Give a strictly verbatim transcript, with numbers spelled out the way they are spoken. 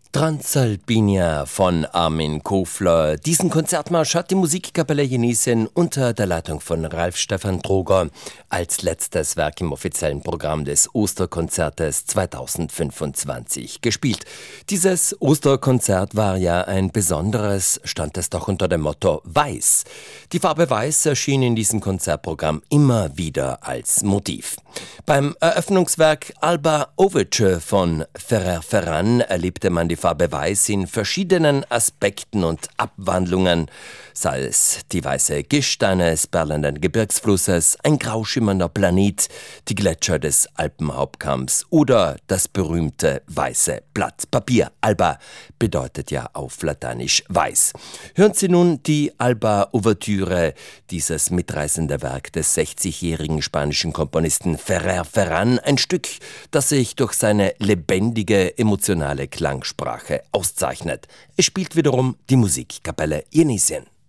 Transalpinia von Armin Kofler. Diesen Konzertmarsch hat die Musikkapelle Jenisien unter der Leitung von Ralf Stefan Droger als letztes Werk im offiziellen Programm des Osterkonzertes zweitausendfünfundzwanzig gespielt. Dieses Osterkonzert war ja ein besonderes, stand es doch unter dem Motto Weiß. Die Farbe Weiß erschien in diesem Konzertprogramm immer wieder als Motiv. Beim Eröffnungswerk Alba Overture von Ferrer Ferran erlebte man die Farbe Weiß in verschiedenen Aspekten und Abwandlungen, sei es die weiße Gischt eines perlenden Gebirgsflusses, ein grauschimmernder Planet, die Gletscher des Alpenhauptkamms oder das berühmte weiße Blatt Papier. Alba bedeutet ja auf Lateinisch weiß. Hören Sie nun die Alba Ouverture, dieses mitreißende Werk des sechzigjährigen spanischen Komponisten Ferrer Ferran, ein Stück, das sich durch seine lebendige, emotionale Klangsprache auszeichnet. Es spielt wiederum die Musikkapelle Jenisien.